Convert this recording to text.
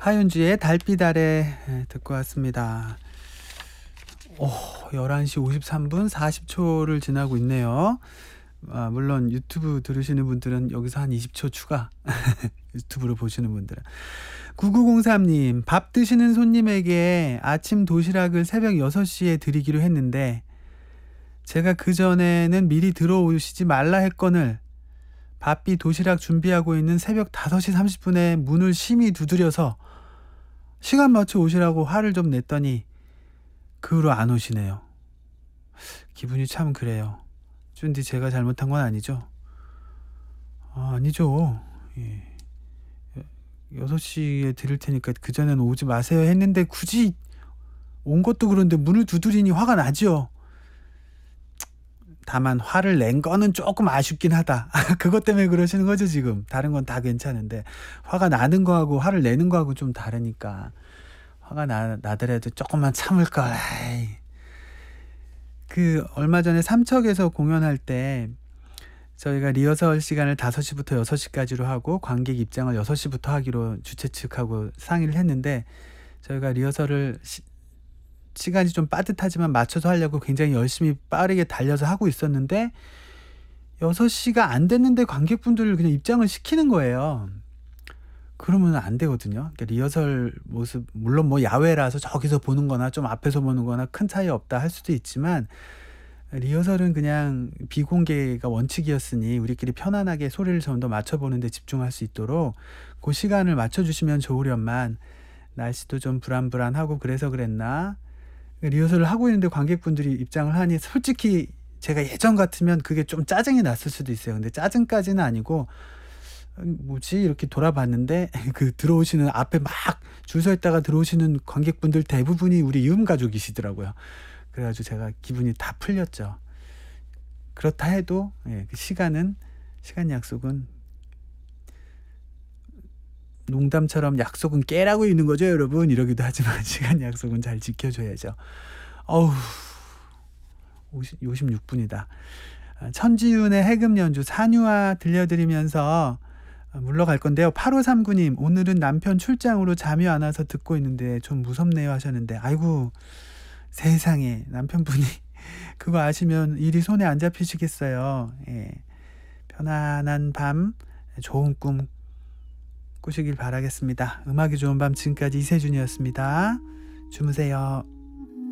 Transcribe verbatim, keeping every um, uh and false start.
하윤주의 달빛 아래 듣고 왔습니다. 오, 열한 시 오십삼 분 사십 초를 지나고 있네요. 아, 물론 유튜브 들으시는 분들은 여기서 한 이십 초 추가 유튜브로 보시는 분들은. 구구공삼 님, 밥 드시는 손님에게 아침 도시락을 새벽 여섯 시에 드리기로 했는데 제가 그전에는 미리 들어오시지 말라 했거늘 바삐 도시락 준비하고 있는 새벽 다섯 시 삼십 분에 문을 심히 두드려서 시간 맞춰 오시라고 화를 좀 냈더니 그 후로 안 오시네요. 기분이 참 그래요. 쭌디 제가 잘못한 건 아니죠? 아, 아니죠. 예. 여섯 시에 드릴 테니까 그전에는 오지 마세요 했는데 굳이 온 것도 그런데 문을 두드리니 화가 나죠. 다만 화를 낸 거는 조금 아쉽긴 하다. 그것 때문에 그러시는 거죠 지금. 다른 건 다 괜찮은데 화가 나는 거하고 화를 내는 거하고 좀 다르니까. 화가 나, 나더라도 조금만 참을걸. 그 얼마 전에 삼척에서 공연할 때 저희가 리허설 시간을 다섯 시부터 여섯 시까지로 하고 관객 입장을 여섯 시부터 하기로 주최 측하고 상의를 했는데 저희가 리허설을 시, 시간이 좀 빠듯하지만 맞춰서 하려고 굉장히 열심히 빠르게 달려서 하고 있었는데 여섯 시가 안 됐는데 관객분들을 그냥 입장을 시키는 거예요. 그러면 안 되거든요. 그러니까 리허설 모습 물론 뭐 야외라서 저기서 보는 거나 좀 앞에서 보는 거나 큰 차이 없다 할 수도 있지만 리허설은 그냥 비공개가 원칙이었으니 우리끼리 편안하게 소리를 좀 더 맞춰보는 데 집중할 수 있도록 그 시간을 맞춰주시면 좋으련만 날씨도 좀 불안불안하고 그래서 그랬나. 리허설을 하고 있는데 관객분들이 입장을 하니 솔직히 제가 예전 같으면 그게 좀 짜증이 났을 수도 있어요. 근데 짜증까지는 아니고 뭐지 이렇게 돌아봤는데 그 들어오시는 앞에 막 줄 서 있다가 들어오시는 관객분들 대부분이 우리 이음 가족이시더라고요. 그래가지고 제가 기분이 다 풀렸죠. 그렇다 해도 예, 그 시간은 시간 약속은 농담처럼 약속은 깨라고 있는 거죠 여러분 이러기도 하지만 시간 약속은 잘 지켜줘야죠. 어우 오십육 분이다. 천지윤의 해금 연주 산유화 들려드리면서 물러갈 건데요. 팔오삼구 님 오늘은 남편 출장으로 잠이 안 와서 듣고 있는데 좀 무섭네요 하셨는데 아이고 세상에 남편분이 그거 아시면 일이 손에 안 잡히시겠어요. 예. 편안한 밤 좋은 꿈 꾸시길 바라겠습니다. 음악이 좋은 밤 지금까지 이세준이었습니다. 주무세요.